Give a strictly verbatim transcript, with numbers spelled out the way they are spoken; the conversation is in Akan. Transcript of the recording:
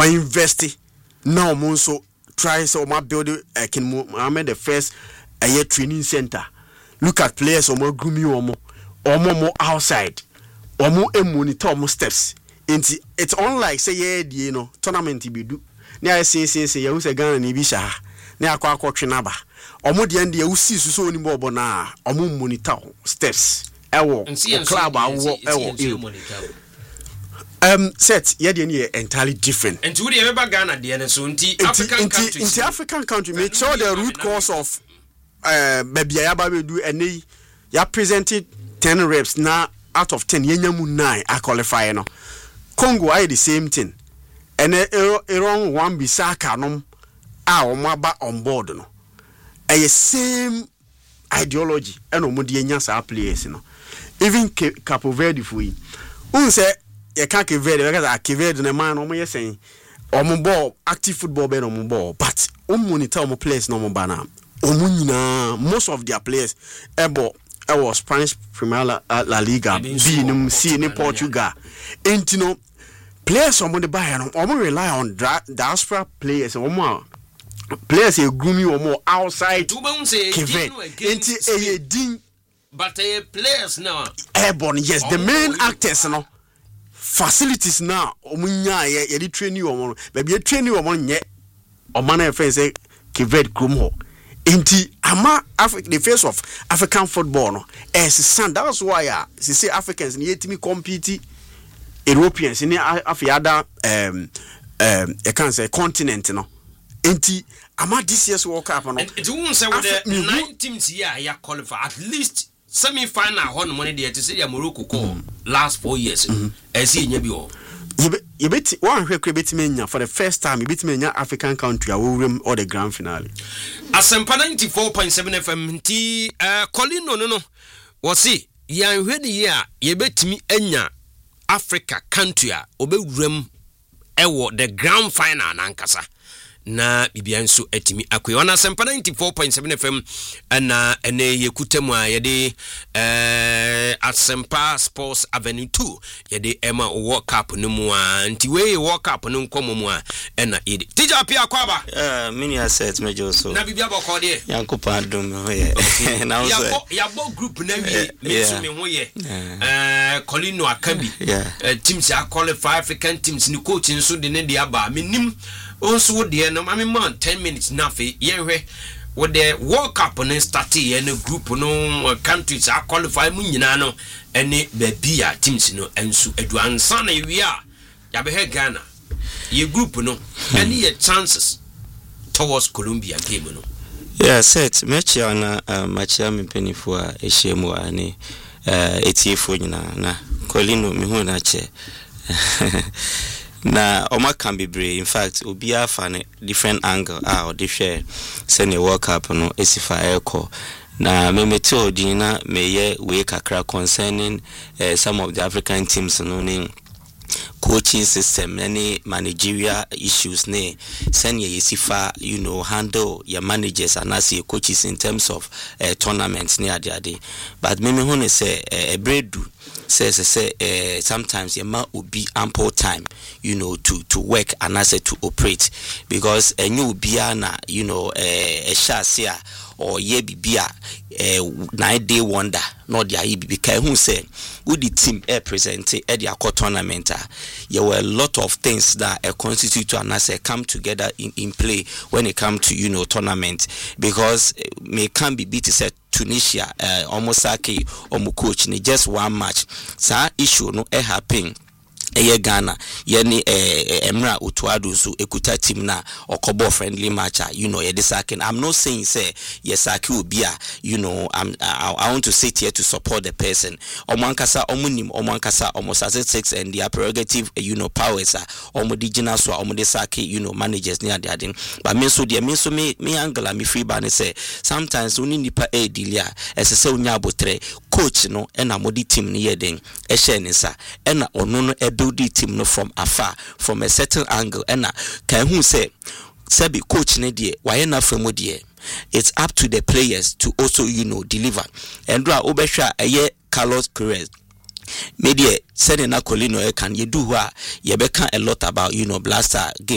invest now monso try so my build I can I made the first a year training center. Look at players or more grooming or more or more more outside or more a monitor more steps. It's it's unlike say yeah you know tournament be do. Near say say say you say Ghana ni bisha. Near kwa kwa chinaba. Or more the end you see so ni more bona or more monitor steps. Ewo club ewo. Um, set yeah, the entirely different. And to the ever Ghana, the so in African countries, in African country, make sure the root cause of uh, maybe I do any. You presented ten reps now out of ten. Yenyamu nine I qualify no. Congo I the same thing, and uh, around one bisaka no, ah omaba on board no. A same ideology and omudi nyasa players no. Even Capo Verde for you. Unse. You can't give it because I give it in a man on my saying, or my ball, active football bed on my ball, but um monitor my players no more banana. Umuna, most of their players, ebo, I was Spanish Premier La, La Liga, B, C, in Portugal. And you know, players on the buy and um, rely on diaspora players or more. Players who groom you or more outside. Two bones say, a ding, but a players now. Airborne, yes, the main actors, you know. Facilities now, omunya ye ye train you on, baby you train you on ye, or man friend say Kivet Krumho. Inti ama Africa the face of African football no as son that's why uh, they say Africans in yet me compete Europeans in Afriada um um I can't say continent no. Inti ama this year's World Cup no. It won't say with the nine teams here ya qualify at least semi-final one money there to say Morocco call last four years. I see in your you bet one recruit mania for the first time you beat me in African country. I will win all the grand finale. Asempa ninety-four point seven F M T uh Colin no no no was see yan ready here you bet me enya Africa country obe wrem ewo the grand final nankasa. Na bibia nso atimi akwe ona sempa ninety-four point seven F M na ene yekutemu a yede eh Asempa Sports Avenue two yede ema World Cup no mu a nti we World Cup no nkomo mu a na ede tija pia kwaba eh mini asset mejo so na bibia boko de yankopa dum ho ye na so ya ya bo group na wi me so me ho ye eh Colino Akambi teams ya qualify African teams ni coach nso de ne de aba menim also there no mami man ten minutes nafe yenhwe with the World Cup no start here no group no countries are qualify mu nyina no ene babia teams no enso adu ansa na wi a ya be Ghana ye group no any your chances towards Colombia game no yeah set match na match ya mpenifo a ehyiemu ani eh etiefo nyina na Colino me hu na che na oma can be brave in fact obia fa ne different angle ah or different send a World Cup no esifa eko na me meti odina meye we kakra concerning uh, some of the African teams no ne coaching system any managerial issues ne send ye esifa you know handle your managers and as your coaches in terms of uh, tournaments ne ade ade but me me hu ne say a uh, bredu says say uh, sometimes your man will be ample time you know to to work and as to operate because a new biana you know a shasia or ye bibia a nine day wonder not their because who say would the team air present at their tournament there were a lot of things that a constitute and as a come together in, in play when it come to you know tournament because may can be beat set Tunisia uh, almost like omu coach ni just one match sa issue no e happen eye Ghana yeni eh Emra Utuado so ekuta team na okobo friendly match you know ye desakin I'm not saying say yes aki obi a you know I'm I, I want to sit here to support the person omankasa omunim omankasa almost six and their prerogative you know powers are omodijina so omodesaki you know managers near the adin but me so there me so me me angela me free ban say sometimes only nipa e dealia ese se onya abotre coach no e na modi team ne yeden e share nsa e na ono no e build the team no from afar from a certain angle and can who say sabi coach ne die why na from die it's up to the players to also you know deliver and do obehwa eye Carlos Queiroz media said na Colino can you do what you be a lot about you know blaster game